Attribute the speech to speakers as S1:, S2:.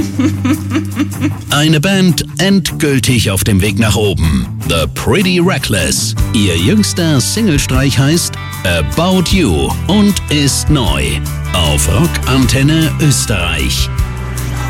S1: Eine Band endgültig auf dem Weg nach oben. The Pretty Reckless. Ihr jüngster Singlestreich heißt About You und ist neu auf Rock Antenne Österreich.